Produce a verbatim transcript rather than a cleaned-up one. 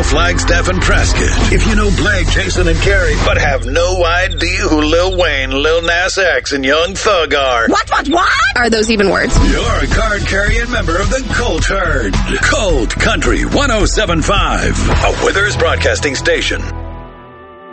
Flagstaff and Prescott. If you know Blake, Jason, and Carrie, but have no idea who Lil Wayne, Lil Nas X, and Young Thug are. What, what, what? Are those even words? You're a card-carrying member of the Colt Herd. Colt Country one oh seven point five, a Withers Broadcasting station.